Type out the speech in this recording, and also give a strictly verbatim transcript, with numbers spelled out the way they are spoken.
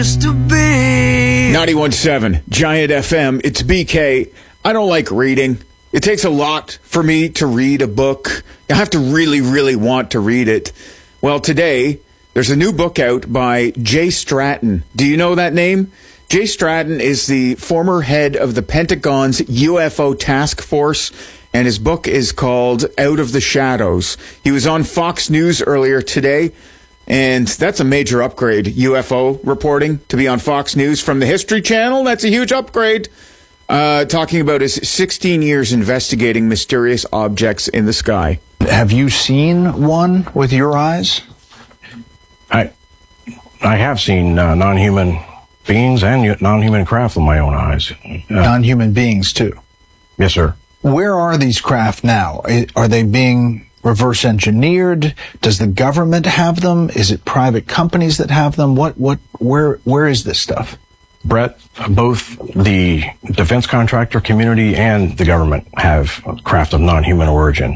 ninety-one point seven Giant F M. It's B K. I don't like reading. It takes a lot for me to read a book. I have to really, really want to read it. Well, today, there's a new book out by Jay Stratton. Do you know that name? Jay Stratton is the former head of the Pentagon's U F O task force, and his book is called Out of the Shadows. He was on Fox News earlier today, and that's a major upgrade, U F O reporting, to be on Fox News from the History Channel. That's a huge upgrade. Uh, talking about his sixteen years investigating mysterious objects in the sky. Have you seen one with your eyes? I I have seen uh, non-human beings and non-human craft with my own eyes. Uh, non-human beings, too? Yes, sir. Where are these craft now? Are they being reverse engineered? Does the government have them? Is it private companies that have them? What, what, where, where is this stuff? Brett, both the defense contractor community and the government have craft of non-human origin.